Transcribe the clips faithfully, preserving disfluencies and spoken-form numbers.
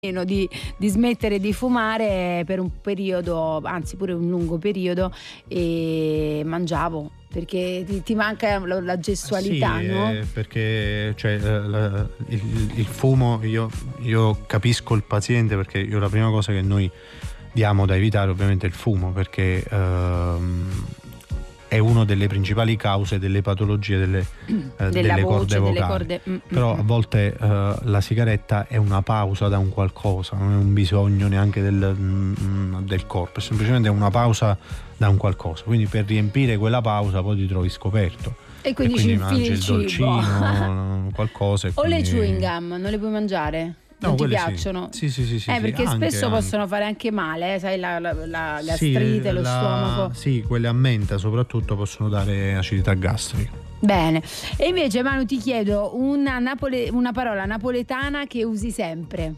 Di, di smettere di fumare per un periodo, anzi pure un lungo periodo, e mangiavo perché ti, ti manca la, la gestualità, sì, no? Eh, perché cioè, la, il, il fumo, io, io capisco il paziente, perché io la prima cosa che noi diamo da evitare ovviamente è il fumo, perché ehm, è una delle principali cause delle patologie delle, eh, delle voce, corde vocali. Delle corde, mm, Però mm, a volte eh, la sigaretta è una pausa da un qualcosa, non è un bisogno neanche del, mm, del corpo, è semplicemente una pausa da un qualcosa. Quindi per riempire quella pausa poi ti trovi scoperto. E quindi, e quindi ci mangi il, il cibo. dolcino, qualcosa. E o quindi... le chewing gum, non le puoi mangiare? Non No, ti quelle piacciono? Sì, sì, sì, sì, eh, sì, perché anche, spesso anche. possono fare anche male, eh? Sai, la, la, la Sì, gastrite, lo la- stomaco. Sì, quelle a menta soprattutto possono dare acidità gastrica. Bene. E invece, Manu, ti chiedo una, napole- una parola napoletana che usi sempre.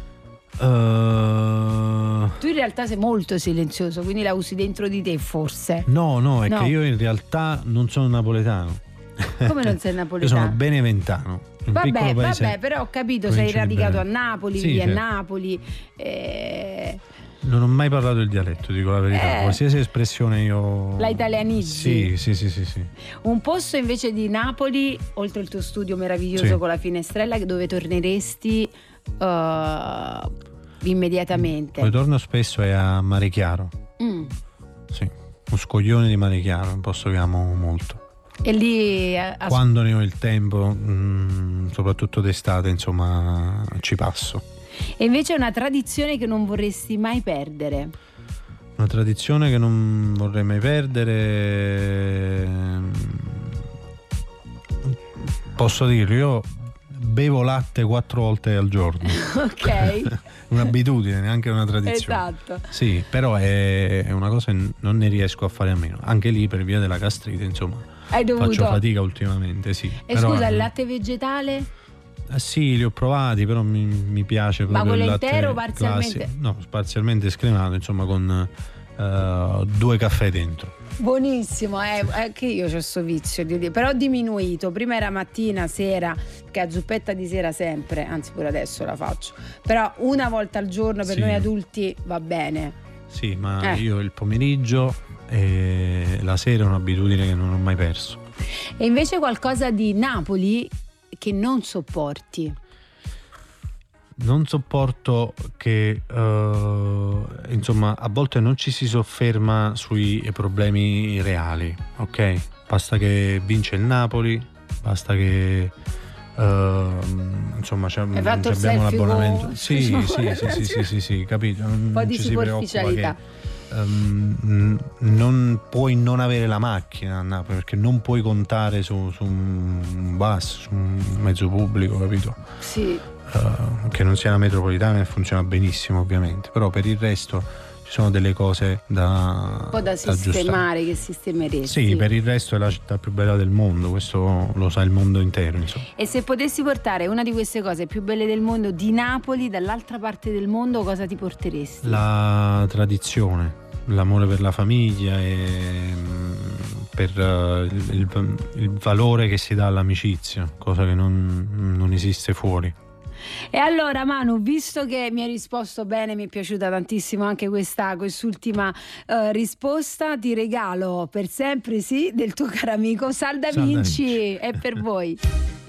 Uh... Tu in realtà sei molto silenzioso, quindi la usi dentro di te, forse. No, no, è No. che io in realtà non sono napoletano. Come non sei Io napoletano? sono beneventano. Un Vabbè, piccolo paese, vabbè, però ho capito, sei provincia di radicato a Benevento. Napoli, Sì, vivi a certo. Napoli. eh, Non ho mai parlato il dialetto, dico la verità. Eh. Qualsiasi espressione io. La italianizzi? Sì, sì, sì, sì, sì. Un posto invece di Napoli, oltre il tuo studio meraviglioso Sì. con la finestrella, dove torneresti uh, immediatamente? Dove torno spesso è a Mare Chiaro. Mm. Sì, un scoglione di Mare Chiaro, un posto che amo molto. E lì eh, as- Quando ne ho il tempo, mh, soprattutto d'estate, insomma, ci passo. E invece è una tradizione che non vorresti mai perdere. Una tradizione che non vorrei mai perdere. Posso dirlo, io bevo latte quattro volte al giorno. Ok. Un'abitudine, neanche una tradizione. Esatto. Sì, però è è una cosa che non ne riesco a fare a meno. Anche lì per via della gastrite, insomma. Hai dovuto. Faccio fatica ultimamente, sì. E Però, scusa, il latte vegetale? eh, sì, li ho provati, però mi, mi piace Ma proprio quello il latte intero o parzialmente? classico. No, parzialmente scremato, insomma, con eh, due caffè dentro. Buonissimo, eh, anche io ho questo vizio, di dire, però ho diminuito. Prima era mattina, sera, che a zuppetta di sera sempre, anzi pure adesso la faccio. Però una volta al giorno per Sì. noi adulti va bene. Sì, ma Eh. io il pomeriggio e la sera è un'abitudine che non ho mai perso. E invece qualcosa di Napoli che non sopporti. Non sopporto che eh, insomma a volte non ci si sofferma sui problemi reali, ok? Basta che vince il Napoli, basta che eh, insomma c'è, Hai fatto il abbiamo selfie l'abbonamento. con- Sì, sì, sì, sì, sì, sì, sì, capito? Un po' di ci si preoccupa superficialità. che ehm, non puoi non avere la macchina a Napoli, perché non puoi contare su, su un bus, su un mezzo pubblico, capito? Sì. Uh, che non sia una metropolitana e funziona benissimo ovviamente, però per il resto ci sono delle cose da Un po' da aggiustare. sistemare, che sistemeresti. Sì, per il resto è la città più bella del mondo, questo lo sa il mondo intero, insomma. E se potessi portare una di queste cose più belle del mondo di Napoli dall'altra parte del mondo, cosa ti porteresti? La tradizione, l'amore per la famiglia e mm, per uh, il, il, il valore che si dà all'amicizia, cosa che non, non esiste fuori. E allora Manu, visto che mi hai risposto bene, mi è piaciuta tantissimo anche questa quest'ultima eh, risposta, ti regalo per sempre sì del tuo caro amico Sal da Sal da Vinci, è per voi.